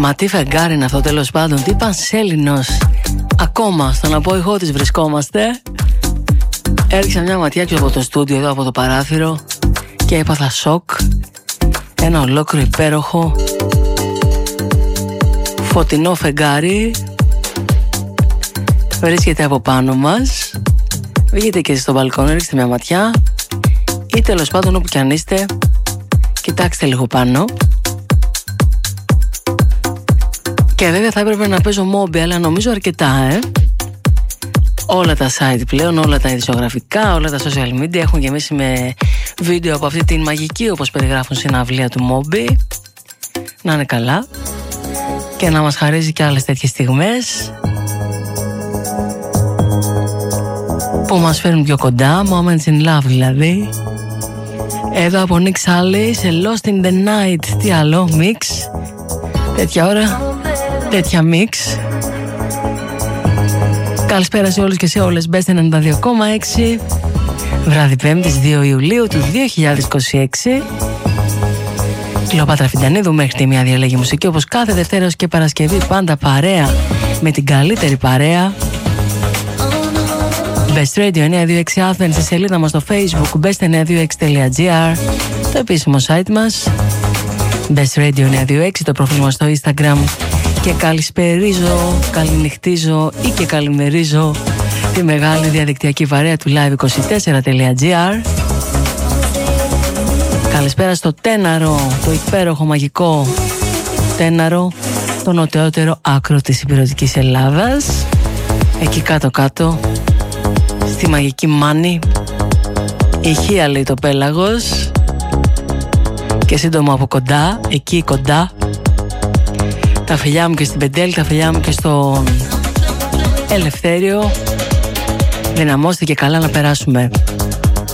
Μα τι φεγγάρι είναι αυτό, τέλος πάντων. Τι πανσέλινος. Ακόμα στον απόϊχό της βρισκόμαστε. Έριξα μια ματιά έξω από το στούντιο, εδώ από το παράθυρο, και έπαθα σοκ. Ένα ολόκληρο υπέροχο φωτεινό φεγγάρι βρίσκεται από πάνω μας. Βγείτε και στο μπαλκόνι, ρίξτε μια ματιά, ή τέλος πάντων όπου κι αν είστε, κοιτάξτε λίγο πάνω. Και βέβαια θα έπρεπε να παίζω Mobi, αλλά νομίζω αρκετά, Όλα τα site πλέον, όλα τα ειδησιογραφικά, όλα τα social media έχουν γεμίσει με βίντεο από αυτή την μαγική, όπως περιγράφουν, συναυλία του Mobi. Να είναι καλά και να μας χαρίζει και άλλες τέτοιες στιγμές που μας φέρνουν πιο κοντά. Moments in love δηλαδή. Εδώ από Nick Sally σε Lost in the Night. Τι άλλο, mix. Τέτοια ώρα, τέτοια mix. Καλησπέρα σε όλους και σε όλες. Best 92,6. Βράδυ Πέμπτης 2 Ιουλίου του 2026. Κλεοπάτρα Φιντανίδου μέχρι τη μία διαλέγει μουσική, όπως κάθε Δευτέρα και Παρασκευή, πάντα παρέα με την καλύτερη παρέα. Best Radio 926 Athens, στη σελίδα μας στο Facebook best926.gr, το επίσημο site μας Best Radio 926, το προφίλ μας στο Instagram. Και καλησπερίζω, καληνυχτίζω ή και καλημερίζω τη μεγάλη διαδικτυακή παρέα του live24.gr. Καλησπέρα στο Τέναρο, το υπέροχο μαγικό Τέναρο, το νοτιότερο άκρο της υπηρετικής Ελλάδας. Εκεί κάτω-κάτω, στη μαγική Μάνη, ηχεία λέει το πέλαγος. Και σύντομα από κοντά, εκεί κοντά, τα φιλιά μου και στην Πεντέλη, τα φιλιά μου και στο Ελευθέριο. Δυναμώστε και καλά να περάσουμε.